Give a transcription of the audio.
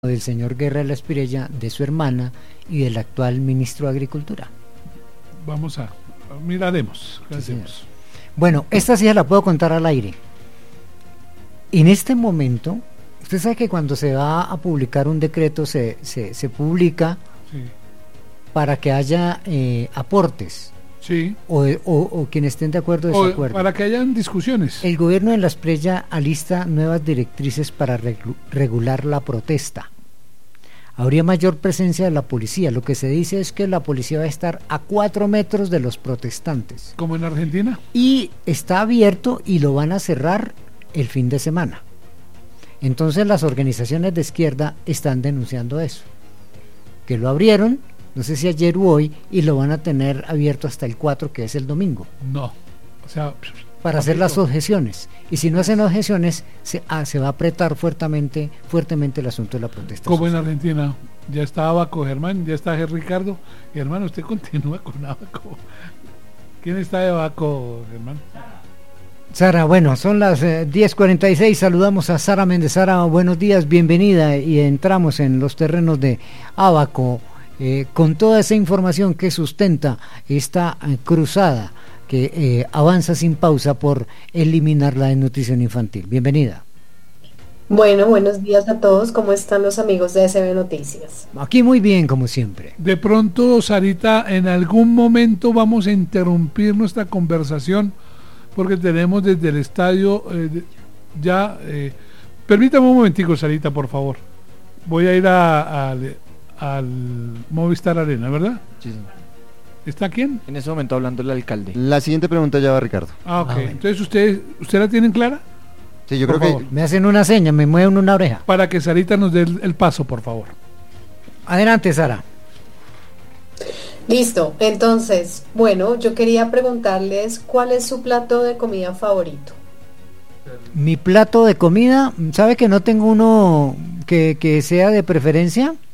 del señor Guerra de la Espirella, de su hermana y del actual ministro de Agricultura. Miraremos. Sí, bueno, esta sí se la puedo contar al aire. En este momento, usted sabe que cuando se va a publicar un decreto se publica para que haya aportes. Sí. O quienes estén de acuerdo o desacuerdo. Para que hayan discusiones. El gobierno de La Espriella alista nuevas directrices para regular la protesta. Habría mayor presencia de la policía. Lo que se dice es que la policía va a estar a 4 metros de los protestantes. ¿Como en Argentina? Y está abierto y lo van a cerrar el fin de semana. Entonces las organizaciones de izquierda están denunciando eso. Que lo abrieron, no sé si ayer u hoy, y lo van a tener abierto hasta el 4, que es el domingo. No, o sea, para hacer las objeciones. Y si no hacen objeciones, se va a apretar fuertemente el asunto de la protesta. Como en Argentina, ya está Abaco, Germán, ya está Ricardo. Germán, usted continúa con Abaco. ¿Quién está de Abaco, Germán? Sara, bueno, son las 10:46, saludamos a Sara Méndez. Sara, buenos días, bienvenida, y entramos en los terrenos de Abaco con toda esa información que sustenta esta cruzada que avanza sin pausa por eliminar la desnutrición infantil. Bienvenida. Bueno, buenos días a todos, ¿cómo están los amigos de SB Noticias? Aquí muy bien, como siempre. De pronto, Sarita, en algún momento vamos a interrumpir nuestra conversación porque tenemos desde el estadio permítame un momentico, Sarita, por favor. Voy a ir al Movistar Arena, ¿verdad? Sí. ¿Está quién? En ese momento hablando el alcalde. La siguiente pregunta ya va Ricardo. Ah, ok. Bueno. Entonces, ¿usted la tienen clara? Sí, yo Por creo favor. que Me hacen una seña, me mueven una oreja. Para que Sarita nos dé el paso, por favor. Adelante, Sara. Listo, entonces, bueno, yo quería preguntarles cuál es su plato de comida favorito. Mi plato de comida, ¿sabe que no tengo uno que sea de preferencia?